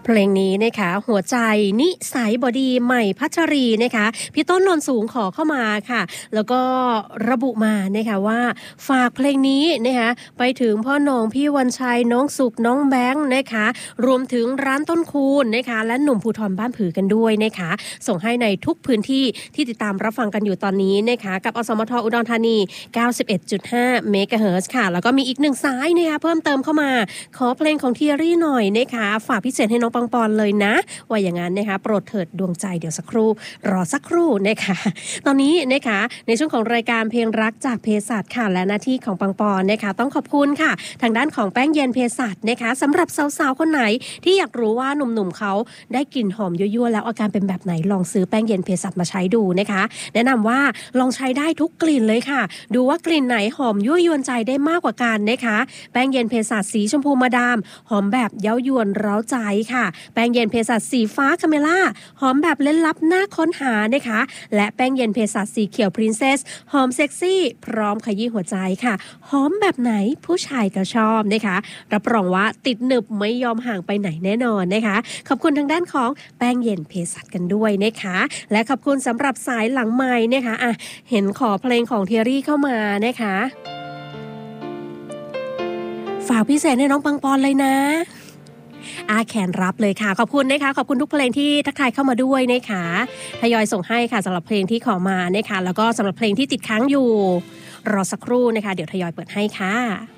เพลงนี้นะคะหัวใจนิสัยบดีใหม่พัชรีนะคะพี่ต้นนนสูงขอเข้ามาค่ะแล้วก็ระบุมานะคะว่าฝากเพลงนี้นะคะไปถึงพ่อหนองพี่วันชัยน้องสุขน้องแบงค์นะคะรวมถึงร้านต้นคูณนะคะและหนุ่มภูทรบ้านผือกันด้วยนะคะส่งให้ในทุกพื้นที่ที่ติดตามรับฟังกันอยู่ตอนนี้นะคะกับอสมทอุดรธานี 91.5 เมกะเฮิรตซ์ค่ะแล้วก็มีอีกหนึ่งสายนะคะเพิ่มเติมเข้ามาขอเพลงของเทียรี่หน่อยนะคะฝากพิเศษให้น้องปังปอนเลยนะว่าอย่างนั้นนะคะโปรดเถิดดวงใจเดี๋ยวสักครู่รอสักครู่นะคะตอนนี้นะคะในช่วงของรายการเพลงรักจากเภสัชค่ะและหน้าที่ของปังปอนนะคะต้องขอบคุณค่ะทางด้านของแป้งเย็นเภสัชนะคะสำหรับสาวๆคนไหนที่อยากรู้ว่าหนุ่มๆเขาได้กลิ่นหอมยั่วๆแล้วอาการเป็นแบบไหนลองซื้อแป้งเย็นเภสัชมาใช้ดูนะคะแนะนำว่าลองใช้ได้ทุกกลิ่นเลยค่ะดูว่ากลิ่นไหนหอมยั่วยวนใจได้มากกว่ากันนะคะแป้งเย็นเภสัชสีชมพูมาดามหอมแบบเย้ายวนเร้าใจค่ะแป้งเย็นเภสัชสีฟ้าคาเมล่าหอมแบบเล่นลับน่าค้นหานะคะและแป้งเย็นเภสัชสีเขียวพรินเซสหอมเซ็กซี่พร้อมขยี้หัวใจค่ะหอมแบบไหนผู้ชายก็ชอบนะคะรับรองว่าติดหนึบไม่ยอมห่างไปไหนแน่นอนนะคะขอบคุณทางด้านของแป้งเย็นเภสัชกันด้วยนะคะและขอบคุณสำหรับสายหลังไมค์นะคะเห็นขอเพลงของเทียรี่เข้ามานะคะฝากพิเศษให้น้องปังปอนเลยนะแขนรับเลยค่ะขอบคุณนะคะขอบคุณทุกเพลงที่ทักทายเข้ามาด้วยนะคะทยอยส่งให้ค่ะสำหรับเพลงที่ขอมานะคะแล้วก็สำหรับเพลงที่ติดค้างอยู่รอสักครู่นะคะเดี๋ยวทยอยเปิดให้ค่ะ